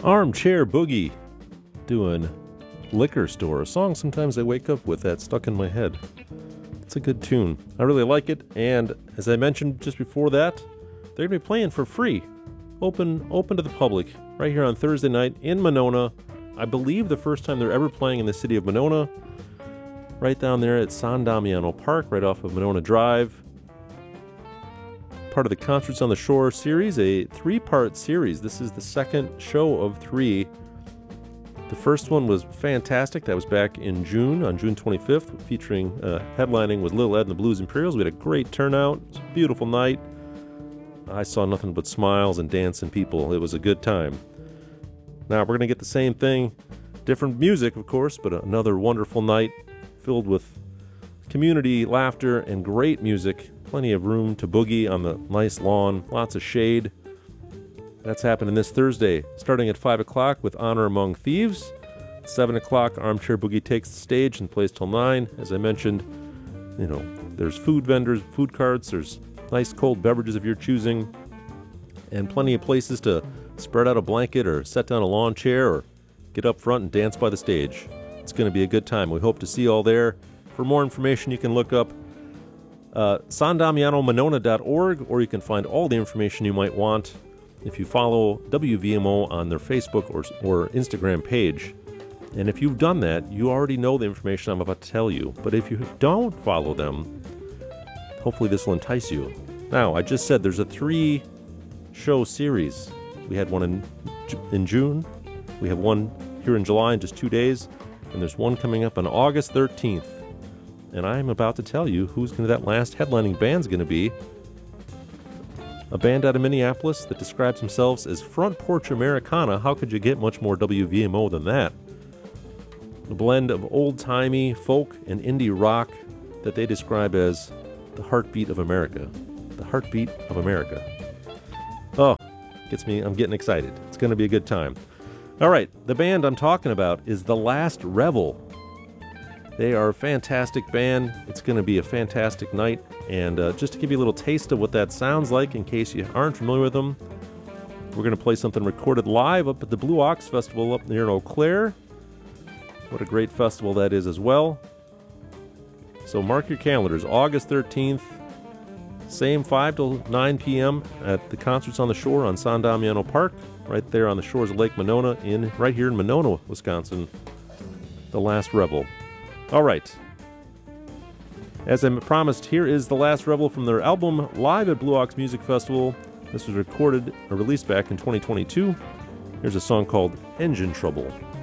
Armchair Boogie, doing Liquor Store, a song sometimes I wake up with that stuck in my head. It's a good tune. I really like it, and as I mentioned just before that, they're going to be playing for free, open to the public, right here on Thursday night in Monona. I believe the first time they're ever playing in the city of Monona, right down there at San Damiano Park, right off of Monona Drive. Part of the Concerts on the Shore series, a 3-part series. This is the second show of 3. The first one was fantastic. That was back in June, on June 25th, featuring headlining with Little Ed and the Blues Imperials. We had a great turnout. It was a beautiful night. I saw nothing but smiles and dancing people. It was a good time. Now we're going to get the same thing, different music, of course, but another wonderful night filled with community, laughter, and great music. Plenty of room to boogie on the nice lawn, lots of shade. That's happening this Thursday, starting at 5 o'clock with Honor Among Thieves. 7 o'clock, Armchair Boogie takes the stage and plays till 9. As I mentioned, there's food vendors, food carts, there's nice cold beverages of your choosing, and plenty of places to spread out a blanket or set down a lawn chair or get up front and dance by the stage. It's going to be a good time. We hope to see you all there. For more information, you can look up sandamianomonona.org, or you can find all the information you might want if you follow WVMO on their Facebook or Instagram page. And if you've done that, you already know the information I'm about to tell you. But if you don't follow them, hopefully this will entice you. Now, I just said there's a 3-show series. We had one in June. We have one here in July in just 2 days. And there's one coming up on August 13th. And I'm about to tell you who's that last headlining band's going to be. A band out of Minneapolis that describes themselves as Front Porch Americana. How could you get much more WVMO than that? A blend of old-timey folk and indie rock that they describe as the heartbeat of America. The heartbeat of America. Oh, I'm getting excited. It's going to be a good time. All right, the band I'm talking about is The Last Revel. They are a fantastic band. It's going to be a fantastic night. And just to give you a little taste of what that sounds like, in case you aren't familiar with them, we're going to play something recorded live up at the Blue Ox Festival up near Eau Claire. What a great festival that is as well. So mark your calendars. August 13th, same 5 to 9 p.m. at the Concerts on the Shore on San Damiano Park, right there on the shores of Lake Monona, right here in Monona, Wisconsin. The Last Revel. All right. As I promised, here is The Last Revel from their album Live at Blue Ox Music Festival. This was recorded or released back in 2022. Here's a song called Engine Trouble.